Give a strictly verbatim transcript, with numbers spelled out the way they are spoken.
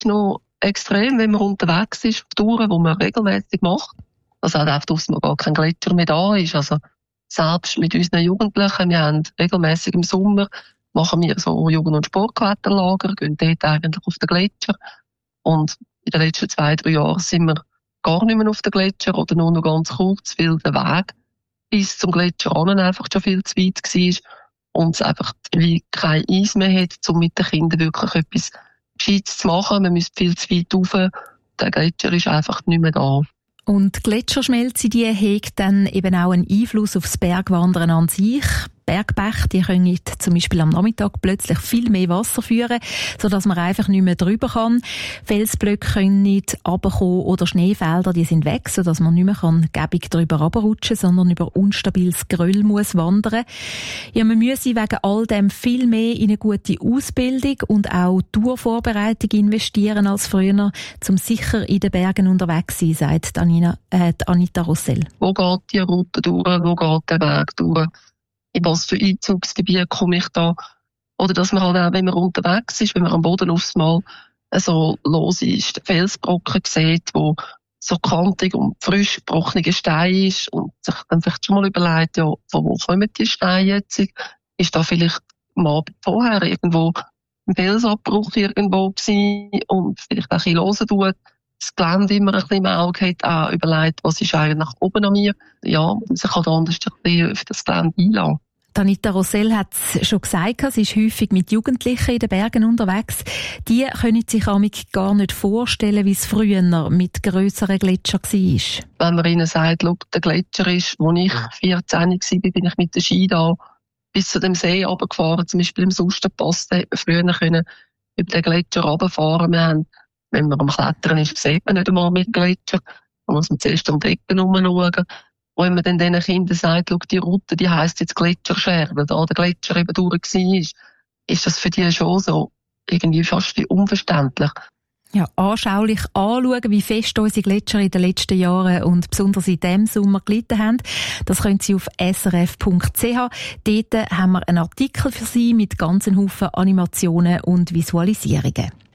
noch extrem, wenn man unterwegs ist, auf Touren, die man regelmäßig macht. Also halt einfach, dass man gar kein Gletscher mehr da ist. Also selbst mit unseren Jugendlichen, wir haben regelmäßig im Sommer, machen wir so Jugend- und Sportkletterlager, gehen dort eigentlich auf den Gletscher. Und in den letzten zwei, drei Jahren sind wir gar nicht mehr auf den Gletscher oder nur noch ganz kurz, weil der Weg bis zum Gletscher an einfach schon viel zu weit war und es einfach wie kein Eis mehr hat, um mit den Kindern wirklich etwas Gescheites zu machen. Man müsste viel zu weit rauf. Der Gletscher ist einfach nicht mehr da. Und die Gletscherschmelze, die hat dann eben auch einen Einfluss auf das Bergwandern an sich. Bergbäche, die können zum Beispiel am Nachmittag plötzlich viel mehr Wasser führen, sodass man einfach nicht mehr drüber kann. Felsblöcke können nicht runterkommen oder Schneefelder, die sind weg, sodass man nicht mehr kann gäbig drüber runterrutschen, sondern über unstabiles Geröll muss wandern. Ja, man müsse wegen all dem viel mehr in eine gute Ausbildung und auch Tourvorbereitung investieren als früher, um sicher in den Bergen unterwegs zu sein, sagt Anina, äh, Anita Rossell. Wo geht die Route durch? Wo geht der Weg durch? In was für Einzugsgebiet komme ich da? Oder dass man halt auch, wenn man unterwegs ist, wenn man am Boden aufs Mal so los ist, Felsbrocken sieht, wo so kantig und frisch gebrochener Stein ist und sich dann vielleicht schon mal überlegt, ja, von wo kommen die Steine jetzt? Ist da vielleicht am Abend vorher irgendwo ein Felsabbruch irgendwo gewesen und vielleicht auch ein bisschen hören tut, das Gelände immer ein bisschen im Auge hat, auch überlegt, was ist eigentlich nach oben an mir. Ja, man sich halt anders ein bisschen für das Gelände einlassen. Anita Rossell hat es schon gesagt, sie ist häufig mit Jugendlichen in den Bergen unterwegs. Die können sich amig gar nicht vorstellen, wie es früher mit grösseren Gletschern war. Wenn man ihnen sagt, schau, der Gletscher ist, als ich vierzehn war, bin ich mit der Ski da bis zu dem See runtergefahren, zum Beispiel im Sustenpass, da hätte man früher können über den Gletscher runterfahren. Wir haben, wenn man am Klettern ist, sieht man nicht einmal mit Gletscher. Da muss man zuerst um die Ecken herumschauen. Und wenn man dann diesen Kindern sagt, schau, die Route, die heisst jetzt Gletscherscherben, weil da der Gletscher eben durch war, ist das für die schon so irgendwie fast wie unverständlich. Ja, anschaulich anschauen, wie fest unsere Gletscher in den letzten Jahren und besonders in diesem Sommer gelitten haben. Das können Sie auf s r f punkt c h. Dort haben wir einen Artikel für Sie mit ganzen Haufen Animationen und Visualisierungen.